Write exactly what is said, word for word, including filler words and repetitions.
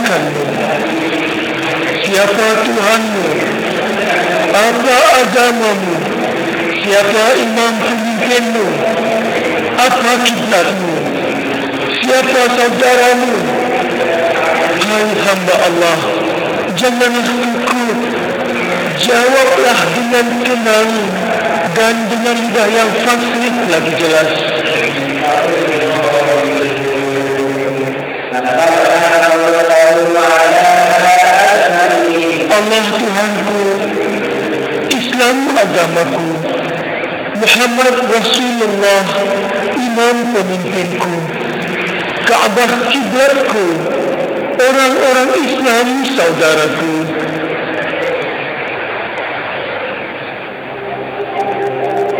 Tuhankanmu? Siapa Tuhanmu? Apa agamamu? Siapa imam pemimpinmu? Apa kiblatmu? Siapa saudaramu? Hai hamba Allah, janganlah takut. Jawablah dengan tenang dan dengan lidah yang fasih lagi jelas. Allah Tuhanku, Islam agamaku, Muhammad Rasulullah imam pemimpinku, Kaabah kiblatku, orang-orang Islam saudaraku.